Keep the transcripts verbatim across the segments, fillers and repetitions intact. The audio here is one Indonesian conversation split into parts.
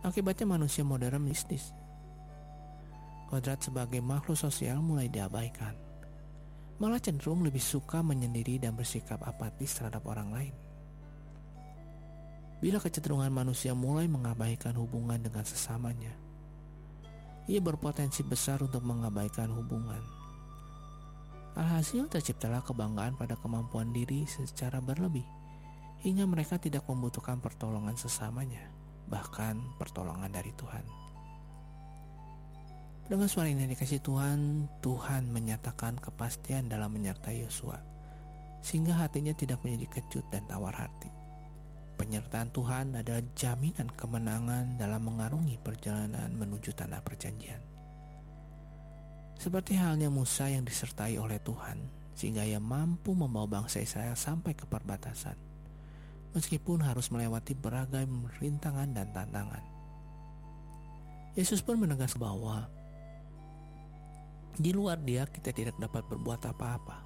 Akibatnya manusia modern mistis. Kodrat sebagai makhluk sosial mulai diabaikan. Malah cenderung lebih suka menyendiri dan bersikap apatis terhadap orang lain. Bila kecenderungan manusia mulai mengabaikan hubungan dengan sesamanya, ia berpotensi besar untuk mengabaikan hubungan. Alhasil terciptalah kebanggaan pada kemampuan diri secara berlebih, hingga mereka tidak membutuhkan pertolongan sesamanya, bahkan pertolongan dari Tuhan. Dengan suara ini dikasih Tuhan, Tuhan menyatakan kepastian dalam menyertai Yosua, sehingga hatinya tidak menjadi kecut dan tawar hati. Penyertaan Tuhan adalah jaminan kemenangan dalam mengarungi perjalanan menuju tanah perjanjian. Seperti halnya Musa yang disertai oleh Tuhan, sehingga ia mampu membawa bangsa Israel sampai ke perbatasan, meskipun harus melewati beragam rintangan dan tantangan. Yesus pun menegaskan bahwa di luar Dia kita tidak dapat berbuat apa-apa.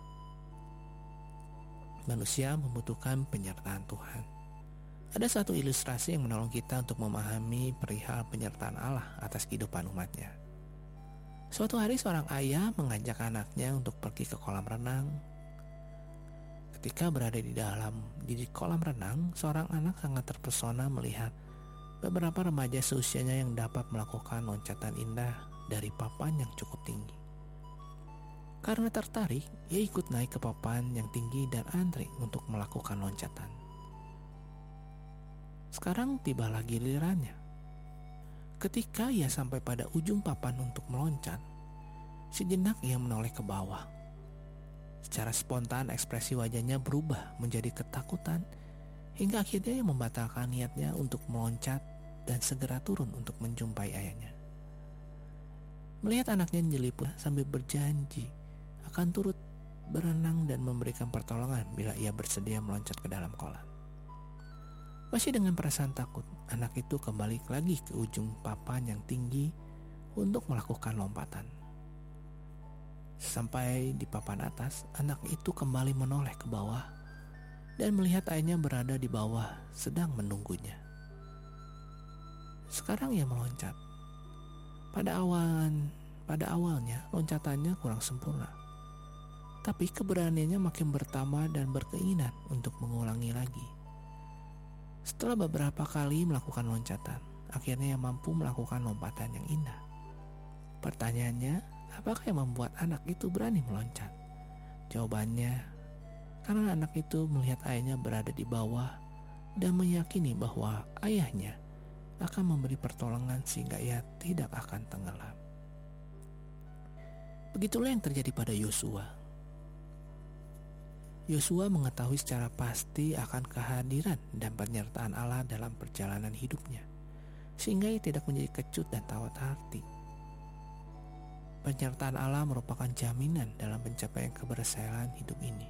Manusia membutuhkan penyertaan Tuhan. Ada satu ilustrasi yang menolong kita untuk memahami perihal penyertaan Allah atas kehidupan umatnya. Suatu hari seorang ayah mengajak anaknya untuk pergi ke kolam renang. Ketika berada di dalam di kolam renang, seorang anak sangat terpesona melihat beberapa remaja seusianya yang dapat melakukan loncatan indah dari papan yang cukup tinggi. Karena tertarik, ia ikut naik ke papan yang tinggi dan antri untuk melakukan loncatan. Sekarang tibalah gilirannya. Ketika ia sampai pada ujung papan untuk meloncat, sejenak ia menoleh ke bawah. Secara spontan ekspresi wajahnya berubah menjadi ketakutan, hingga akhirnya ia membatalkan niatnya untuk meloncat dan segera turun untuk menjumpai ayahnya. Melihat anaknya nyeliput sambil berjanji akan turut berenang dan memberikan pertolongan bila ia bersedia meloncat ke dalam kolam. Masih dengan perasaan takut, anak itu kembali lagi ke ujung papan yang tinggi untuk melakukan lompatan. Sampai di papan atas, anak itu kembali menoleh ke bawah dan melihat ayahnya berada di bawah sedang menunggunya. Sekarang ia meloncat. Pada awal, pada awalnya loncatannya kurang sempurna, tapi keberaniannya makin bertambah dan berkeinginan untuk mengulangi lagi. Setelah beberapa kali melakukan loncatan, akhirnya ia mampu melakukan lompatan yang indah. Pertanyaannya, apakah yang membuat anak itu berani meloncat? Jawabannya, karena anak itu melihat ayahnya berada di bawah dan meyakini bahwa ayahnya akan memberi pertolongan sehingga ia tidak akan tenggelam. Begitulah yang terjadi pada Yosua. Yosua mengetahui secara pasti akan kehadiran dan penyertaan Allah dalam perjalanan hidupnya, sehingga ia tidak menjadi kecut dan tawar hati. Penyertaan Allah merupakan jaminan dalam pencapaian keberhasilan hidup ini.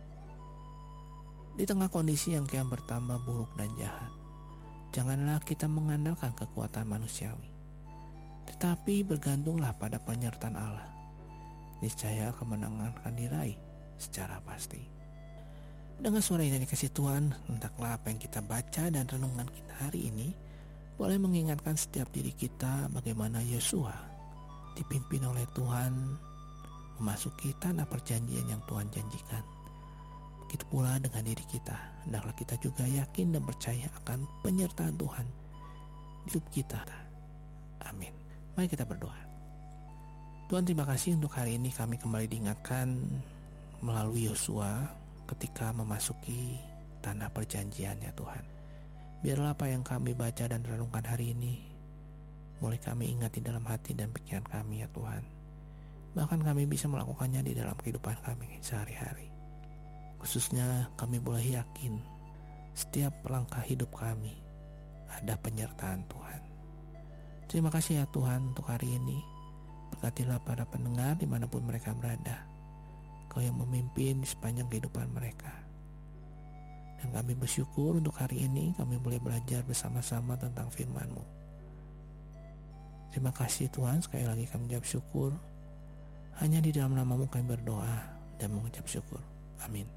Di tengah kondisi yang kian bertambah buruk dan jahat, janganlah kita mengandalkan kekuatan manusiawi, tetapi bergantunglah pada penyertaan Allah. Niscaya kemenangan akan diraih secara pasti. Dengan suara ini dikasih Tuhan, hendaklah apa yang kita baca dan renungan kita hari ini boleh mengingatkan setiap diri kita bagaimana Yosua dipimpin oleh Tuhan memasuki tanah perjanjian yang Tuhan janjikan. Begitu pula dengan diri kita, hendaklah kita juga yakin dan percaya akan penyertaan Tuhan di hidup kita. Amin. Mari kita berdoa. Tuhan, terima kasih untuk hari ini kami kembali diingatkan melalui Yosua ketika memasuki tanah perjanjiannya Tuhan. Biarlah apa yang kami baca dan renungkan hari ini boleh kami ingat di dalam hati dan pikiran kami ya Tuhan. Bahkan kami bisa melakukannya di dalam kehidupan kami sehari-hari. Khususnya kami boleh yakin setiap langkah hidup kami ada penyertaan Tuhan. Terima kasih ya Tuhan untuk hari ini. Berkatilah para pendengar dimanapun mereka berada. Kau yang memimpin di sepanjang kehidupan mereka. Dan kami bersyukur untuk hari ini kami boleh belajar bersama-sama tentang firman-Mu. Terima kasih Tuhan, sekali lagi kami mengucap syukur. Hanya di dalam nama-Mu kami berdoa dan mengucap syukur. Amin.